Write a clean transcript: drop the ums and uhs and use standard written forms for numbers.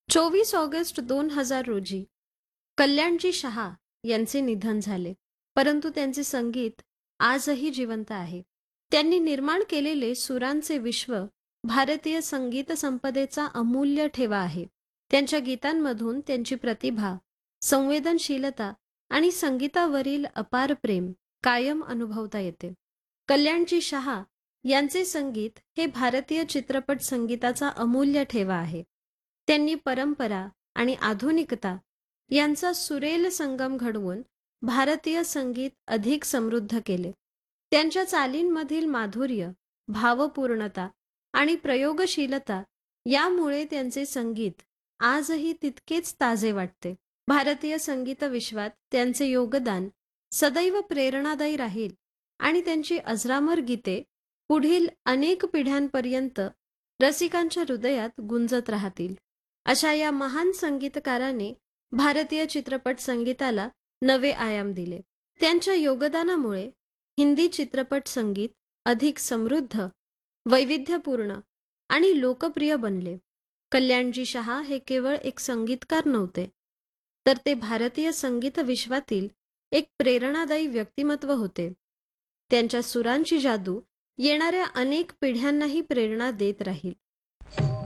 24 August 2000 रोजी कल्याणजी शहा यांचे निधन झाले. परंतु त्यांचे संगीत आजही जिवंत आहे. त्यांनी निर्माण केलेले सुरांचे विश्व भारतीय संगीत संपदेचा अमूल्य ठेवा आहे. त्यांच्या गीतांमधून त्यांची प्रतिभा, संवेदनशीलता आणि संगीतावरील अपार प्रेम कायम अनुभवता येते. कल्याणजी शहा यांचे संगीत हे भारतीय चित्रपट संगीताचा अमूल्य ठेवा आहे. त्यांनी परंपरा आणि आधुनिकता यांचा सुरेल संगम घडवून भारतीय संगीत अधिक समृद्ध केले. त्यांच्या चालींमधील माधुर्य, भावपूर्णता आणि प्रयोगशीलता यामुळे त्यांचे संगीत आजही तितकेच ताजे वाटते. भारतीय संगीत विश्वात त्यांचे योगदान सदैव प्रेरणादायी राहील आणि त्यांची अजरामर गीते पुढील अनेक पिढ्यांपर्यंत रसिकांच्या हृदयात गुंजत राहतील. अशा या महान संगीतकाराने भारतीय चित्रपट संगीताला नवे आयाम दिले. त्यांच्या योगदानामुळे हिंदी चित्रपट संगीत अधिक समृद्ध, वैविध्यपूर्ण आणि लोकप्रिय बनले. कल्याणजी शहा हे केवळ एक संगीतकार नव्हते, तर ते भारतीय संगीत विश्वातील एक प्रेरणादायी व्यक्तिमत्व होते. त्यांच्या सुरांची जादू येणाऱ्या अनेक पिढ्यांनाही प्रेरणा देत राहील.